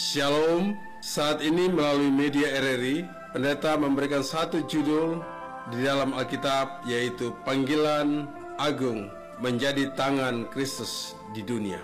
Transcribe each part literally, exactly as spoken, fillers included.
Shalom, saat ini melalui media R R I, pendeta memberikan satu judul di dalam Alkitab, yaitu Panggilan Agung Menjadi Tangan Kristus di Dunia.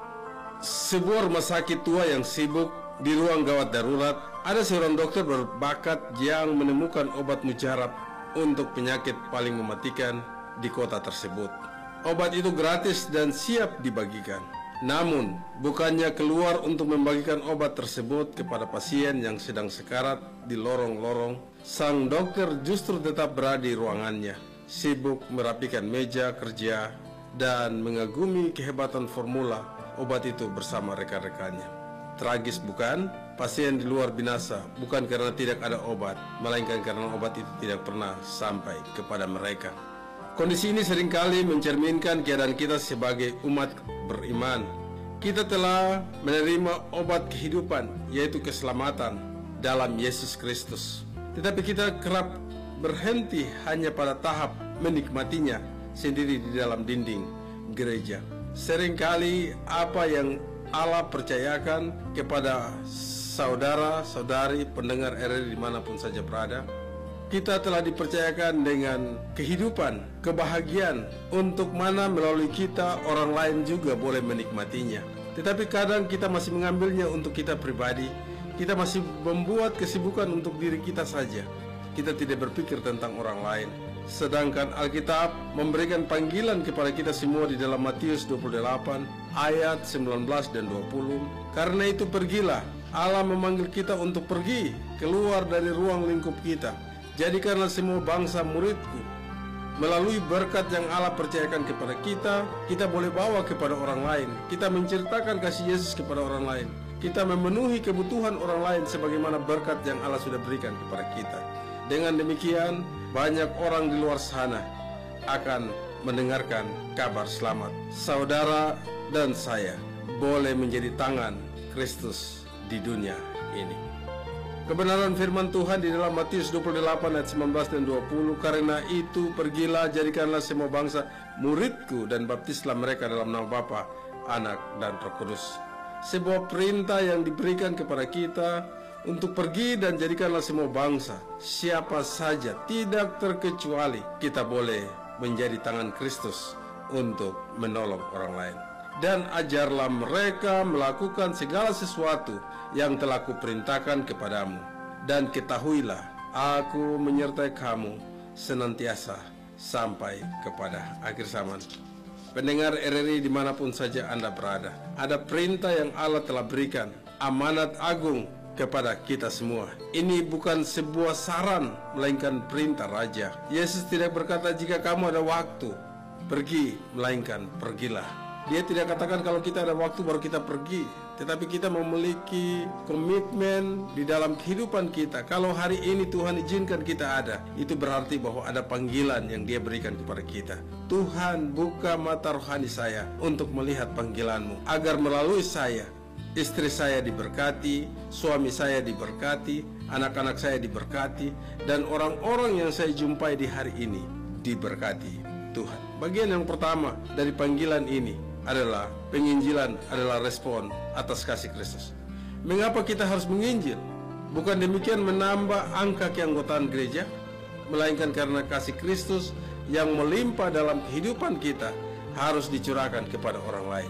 Sebuah rumah sakit tua yang sibuk di ruang gawat darurat, ada seorang dokter berbakat yang menemukan obat mujarab untuk penyakit paling mematikan di kota tersebut. Obat itu gratis dan siap dibagikan. Namun, bukannya keluar untuk membagikan obat tersebut kepada pasien yang sedang sekarat di lorong-lorong, sang dokter justru tetap berada di ruangannya, sibuk merapikan meja kerja dan mengagumi kehebatan formula obat itu bersama rekan-rekannya. Tragis bukan? Pasien di luar binasa bukan karena tidak ada obat, melainkan karena obat itu tidak pernah sampai kepada mereka. Kondisi ini seringkali mencerminkan keadaan kita sebagai umat beriman. Kita telah menerima obat kehidupan, yaitu keselamatan dalam Yesus Kristus. Tetapi kita kerap berhenti hanya pada tahap menikmatinya sendiri di dalam dinding gereja. Seringkali apa yang Allah percayakan kepada saudara-saudari pendengar R R I dimanapun saja berada, kita telah dipercayakan dengan kehidupan, kebahagiaan, untuk mana melalui kita orang lain juga boleh menikmatinya. Tetapi kadang kita masih mengambilnya untuk kita pribadi. Kita masih membuat kesibukan untuk diri kita saja. Kita tidak berpikir tentang orang lain. Sedangkan Alkitab memberikan panggilan kepada kita semua di dalam Matius dua puluh delapan ayat sembilan belas dan dua puluh. Karena itu pergilah. Allah memanggil kita untuk pergi keluar dari ruang lingkup kita. Jadikanlah semua bangsa muridku. Melalui berkat yang Allah percayakan kepada kita, kita boleh bawa kepada orang lain. Kita menceritakan kasih Yesus kepada orang lain. Kita memenuhi kebutuhan orang lain sebagaimana berkat yang Allah sudah berikan kepada kita. Dengan demikian, banyak orang di luar sana akan mendengarkan kabar selamat. Saudara dan saya boleh menjadi tangan Kristus di dunia ini. Kebenaran firman Tuhan di dalam Matius dua puluh delapan ayat sembilan belas dan dua puluh. Karena itu pergilah, jadikanlah semua bangsa muridku dan baptislah mereka dalam nama Bapa, Anak dan Roh Kudus. Sebuah perintah yang diberikan kepada kita untuk pergi dan jadikanlah semua bangsa. Siapa saja, tidak terkecuali, kita boleh menjadi tangan Kristus untuk menolong orang lain. Dan ajarlah mereka melakukan segala sesuatu yang telah kuperintahkan kepadamu. Dan ketahuilah, aku menyertai kamu senantiasa sampai kepada akhir zaman. Pendengar R R I dimanapun saja Anda berada, ada perintah yang Allah telah berikan, amanat agung kepada kita semua. Ini bukan sebuah saran, melainkan perintah Raja. Yesus tidak berkata jika kamu ada waktu, pergi, melainkan pergilah. Dia tidak katakan kalau kita ada waktu baru kita pergi, tetapi kita memiliki komitmen di dalam kehidupan kita. Kalau hari ini Tuhan izinkan kita ada, itu berarti bahwa ada panggilan yang Dia berikan kepada kita. Tuhan, buka mata rohani saya untuk melihat panggilan-Mu, agar melalui saya, istri saya diberkati, suami saya diberkati, anak-anak saya diberkati, dan orang-orang yang saya jumpai di hari ini diberkati Tuhan. Bagian yang pertama dari panggilan ini adalah penginjilan, adalah respon atas kasih Kristus. Mengapa kita harus menginjil? Bukan demikian menambah angka keanggotaan gereja, melainkan karena kasih Kristus yang melimpah dalam kehidupan kita harus dicurahkan kepada orang lain.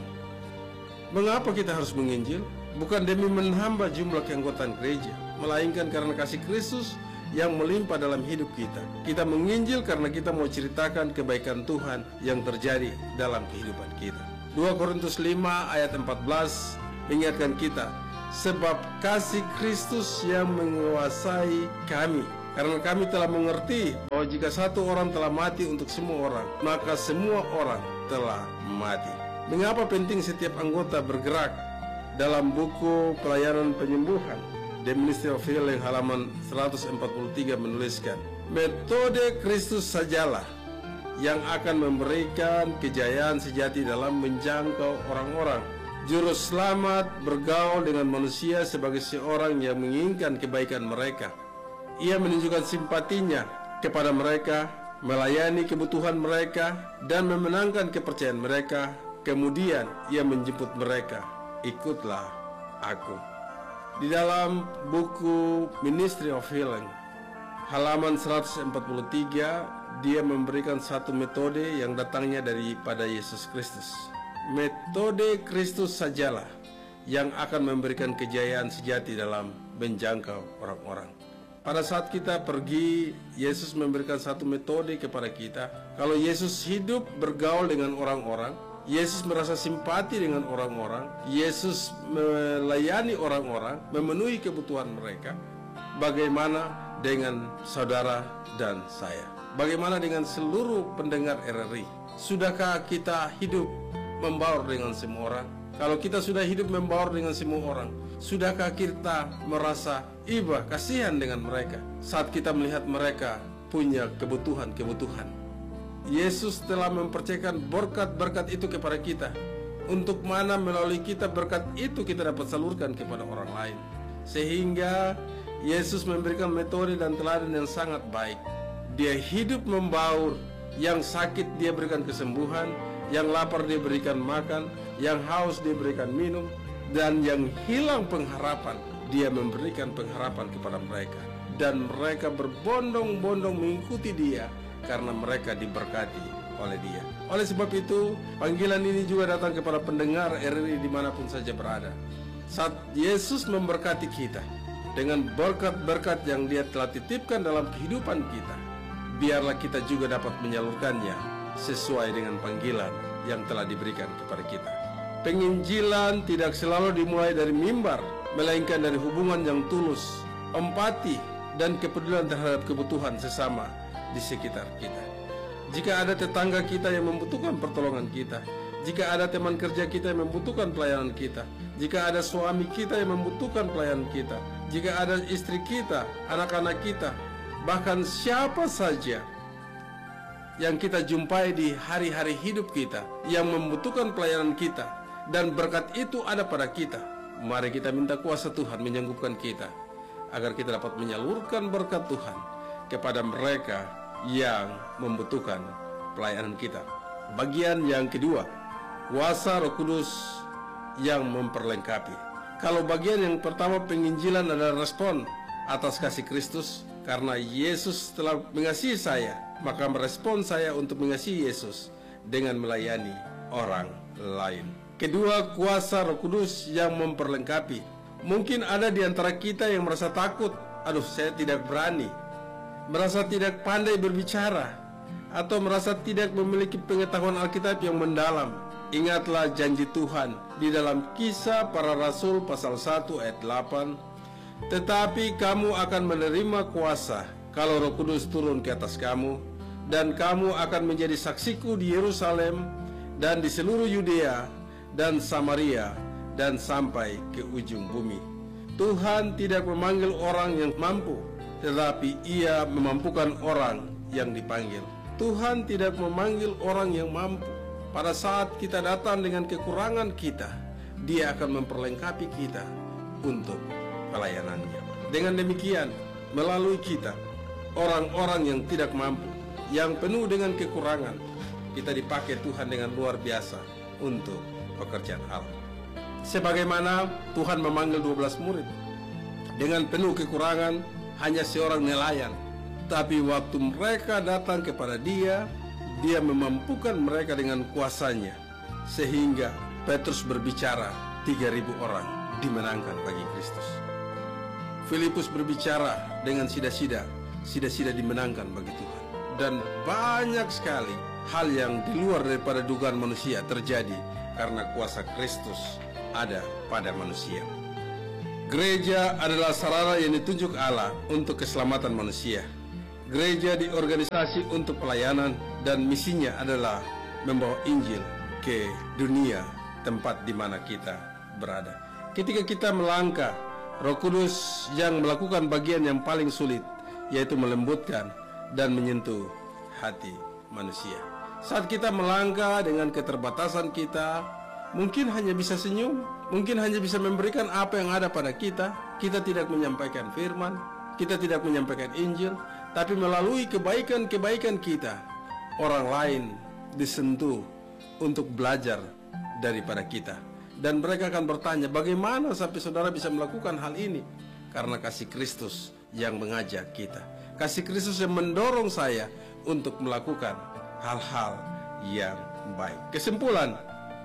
Mengapa kita harus menginjil? Bukan demi menambah jumlah keanggotaan gereja, melainkan karena kasih Kristus yang melimpah dalam hidup kita. Kita menginjil karena kita mau ceritakan kebaikan Tuhan yang terjadi dalam kehidupan kita. dua Korintus lima ayat empat belas mengingatkan kita, sebab kasih Kristus yang menguasai kami, karena kami telah mengerti bahwa jika satu orang telah mati untuk semua orang, maka semua orang telah mati. Mengapa penting setiap anggota bergerak? Dalam buku Pelayanan Penyembuhan, The Ministry of Healing halaman seratus empat puluh tiga menuliskan, metode Kristus sajalah yang akan memberikan kejayaan sejati dalam menjangkau orang-orang. Juru selamat bergaul dengan manusia sebagai seorang yang menginginkan kebaikan mereka. Ia menunjukkan simpatinya kepada mereka, melayani kebutuhan mereka, dan memenangkan kepercayaan mereka. Kemudian ia menjemput mereka, ikutlah aku. Di dalam buku Ministry of Healing, halaman seratus empat puluh tiga, dia memberikan satu metode yang datangnya daripada Yesus Kristus. Metode Kristus sajalah yang akan memberikan kejayaan sejati dalam menjangkau orang-orang. Pada saat kita pergi, Yesus memberikan satu metode kepada kita. Kalau Yesus hidup bergaul dengan orang-orang, Yesus merasa simpati dengan orang-orang, Yesus melayani orang-orang, memenuhi kebutuhan mereka. Bagaimana dengan saudara dan saya? Bagaimana dengan seluruh pendengar R R I? Sudahkah kita hidup membaur dengan semua orang? Kalau kita sudah hidup membaur dengan semua orang, sudahkah kita merasa iba, kasihan dengan mereka saat kita melihat mereka punya kebutuhan-kebutuhan? Yesus telah mempercayakan berkat-berkat itu kepada kita. Untuk mana melalui kita berkat itu kita dapat salurkan kepada orang lain. Sehingga Yesus memberikan metode dan teladan yang sangat baik. Dia hidup membaur, yang sakit dia berikan kesembuhan, yang lapar dia berikan makan, yang haus dia berikan minum, dan yang hilang pengharapan dia memberikan pengharapan kepada mereka. Dan mereka berbondong-bondong mengikuti dia karena mereka diberkati oleh dia. Oleh sebab itu, panggilan ini juga datang kepada pendengar R R I dimanapun saja berada. Saat Yesus memberkati kita dengan berkat-berkat yang dia telah titipkan dalam kehidupan kita, biarlah kita juga dapat menyalurkannya sesuai dengan panggilan yang telah diberikan kepada kita. Penginjilan tidak selalu dimulai dari mimbar, melainkan dari hubungan yang tulus, empati, dan kepedulian terhadap kebutuhan sesama di sekitar kita. Jika ada tetangga kita yang membutuhkan pertolongan kita, jika ada teman kerja kita yang membutuhkan pelayanan kita, jika ada suami kita yang membutuhkan pelayanan kita, jika ada istri kita, anak-anak kita, bahkan siapa saja yang kita jumpai di hari-hari hidup kita yang membutuhkan pelayanan kita, dan berkat itu ada pada kita, mari kita minta kuasa Tuhan menyanggupkan kita agar kita dapat menyalurkan berkat Tuhan kepada mereka yang membutuhkan pelayanan kita. Bagian yang kedua, kuasa Roh Kudus yang memperlengkapi. Kalau bagian yang pertama, penginjilan adalah respon atas kasih Kristus. Karena Yesus telah mengasihi saya, maka merespon saya untuk mengasihi Yesus dengan melayani orang lain. Kedua, kuasa Roh Kudus yang memperlengkapi. Mungkin ada di antara kita yang merasa takut, aduh saya tidak berani, merasa tidak pandai berbicara, atau merasa tidak memiliki pengetahuan Alkitab yang mendalam. Ingatlah janji Tuhan di dalam Kisah Para Rasul pasal satu ayat delapan. Tetapi kamu akan menerima kuasa kalau Roh Kudus turun ke atas kamu, dan kamu akan menjadi saksiku di Yerusalem dan di seluruh Yudea dan Samaria dan sampai ke ujung bumi. Tuhan tidak memanggil orang yang mampu, tetapi Ia memampukan orang yang dipanggil. Tuhan tidak memanggil orang yang mampu. Pada saat kita datang dengan kekurangan kita, Dia akan memperlengkapi kita untuk pelayanannya. Dengan demikian, melalui kita, orang-orang yang tidak mampu, yang penuh dengan kekurangan, kita dipakai Tuhan dengan luar biasa untuk pekerjaan Allah. Sebagaimana Tuhan memanggil dua belas murid dengan penuh kekurangan, hanya seorang nelayan, tapi waktu mereka datang kepada Dia, Dia memampukan mereka dengan kuasanya, sehingga Petrus berbicara, tiga ribu orang dimenangkan bagi Kristus. Filipus berbicara dengan sida-sida, sida-sida dimenangkan bagi Tuhan. Dan banyak sekali hal yang di luar daripada dugaan manusia terjadi karena kuasa Kristus ada pada manusia. Gereja adalah sarana yang ditunjuk Allah untuk keselamatan manusia. Gereja diorganisasi untuk pelayanan, dan misinya adalah membawa Injil ke dunia tempat di mana kita berada. Ketika kita melangkah, Roh Kudus yang melakukan bagian yang paling sulit, yaitu melembutkan dan menyentuh hati manusia. Saat kita melangkah dengan keterbatasan kita, mungkin hanya bisa senyum, mungkin hanya bisa memberikan apa yang ada pada kita. Kita tidak menyampaikan firman, kita tidak menyampaikan Injil, tapi melalui kebaikan-kebaikan kita, orang lain disentuh untuk belajar daripada kita. Dan mereka akan bertanya, bagaimana sampai saudara bisa melakukan hal ini? Karena kasih Kristus yang mengajak kita, kasih Kristus yang mendorong saya untuk melakukan hal-hal yang baik. Kesimpulan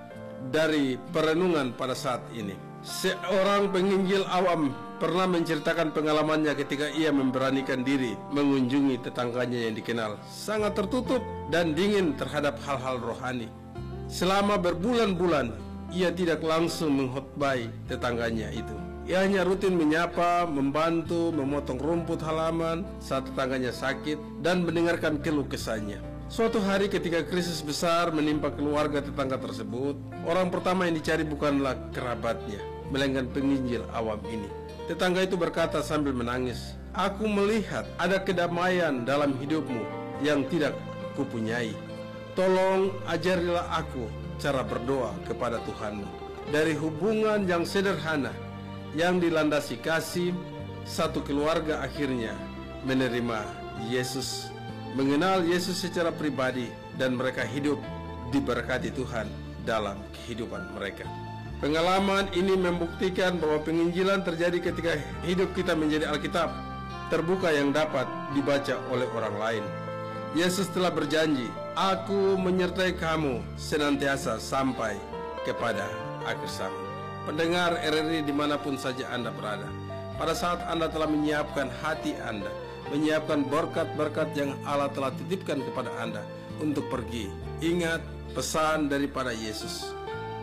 dari perenungan pada saat ini, seorang penginjil awam pernah menceritakan pengalamannya ketika ia memberanikan diri mengunjungi tetangganya yang dikenal sangat tertutup dan dingin terhadap hal-hal rohani. Selama berbulan-bulan ia tidak langsung mengkhotbai tetangganya itu. Ia hanya rutin menyapa, membantu, memotong rumput halaman saat tetangganya sakit, dan mendengarkan keluh kesahnya. Suatu hari ketika krisis besar menimpa keluarga tetangga tersebut, orang pertama yang dicari bukanlah kerabatnya, melainkan penginjil awam ini. Tetangga itu berkata sambil menangis, "Aku melihat ada kedamaian dalam hidupmu yang tidak kupunyai. Tolong ajarilah aku cara berdoa kepada Tuhanmu." Dari hubungan yang sederhana, yang dilandasi kasih, satu keluarga akhirnya menerima Yesus, mengenal Yesus secara pribadi, dan mereka hidup diberkati Tuhan dalam kehidupan mereka. Pengalaman ini membuktikan bahwa penginjilan terjadi ketika hidup kita menjadi Alkitab terbuka yang dapat dibaca oleh orang lain. Yesus telah berjanji, "Aku menyertai kamu senantiasa sampai kepada akhir zaman." Pendengar R R I dimanapun saja Anda berada, pada saat Anda telah menyiapkan hati Anda, menyiapkan berkat-berkat yang Allah telah titipkan kepada Anda untuk pergi, ingat pesan daripada Yesus,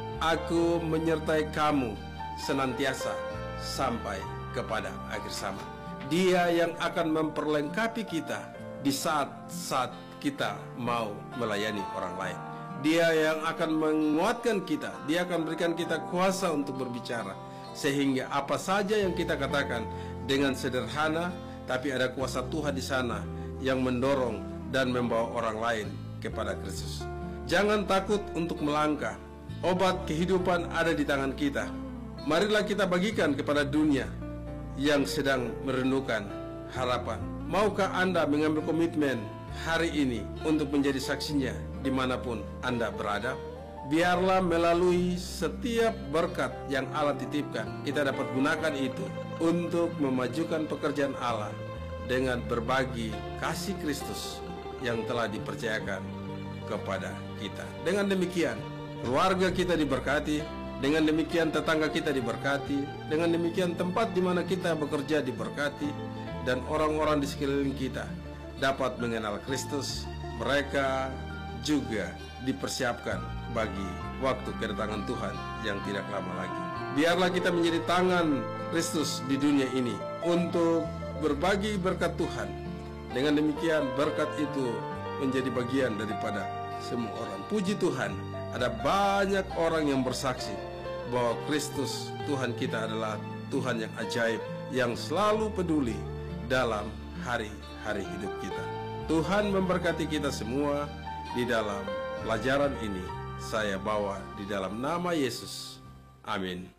"Aku menyertai kamu senantiasa sampai kepada akhir zaman." Dia yang akan memperlengkapi kita di saat-saat kita mau melayani orang lain. Dia yang akan menguatkan kita. Dia akan berikan kita kuasa untuk berbicara, sehingga apa saja yang kita katakan dengan sederhana, tapi ada kuasa Tuhan di sana yang mendorong dan membawa orang lain kepada Kristus. Jangan takut untuk melangkah. Obat kehidupan ada di tangan kita. Marilah kita bagikan kepada dunia yang sedang merindukan harapan. Maukah Anda mengambil komitmen hari ini untuk menjadi saksinya dimanapun Anda berada? Biarlah melalui setiap berkat yang Allah titipkan, kita dapat gunakan itu untuk memajukan pekerjaan Allah dengan berbagi kasih Kristus yang telah dipercayakan kepada kita. Dengan demikian, keluarga kita diberkati, dengan demikian tetangga kita diberkati, dengan demikian tempat di mana kita bekerja diberkati, dan orang-orang di sekeliling kita dapat mengenal Kristus. Mereka juga dipersiapkan bagi waktu kedatangan Tuhan yang tidak lama lagi. Biarlah kita menjadi tangan Kristus di dunia ini untuk berbagi berkat Tuhan. Dengan demikian berkat itu menjadi bagian daripada semua orang. Puji Tuhan, ada banyak orang yang bersaksi bahwa Kristus Tuhan kita adalah Tuhan yang ajaib, yang selalu peduli dalam hari-hari hidup kita. Tuhan memberkati kita semua di dalam pelajaran ini. Saya bawa di dalam nama Yesus. Amin.